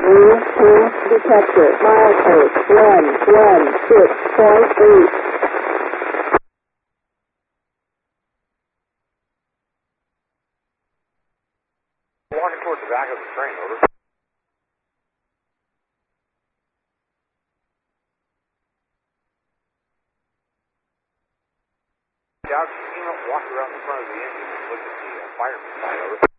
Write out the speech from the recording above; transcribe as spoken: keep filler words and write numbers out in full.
New path detected. Milepost one one six point eight. Walking towards the back of the train, over. Out, came up, walked around the front of the engine and looked at the uh, fireman side, over.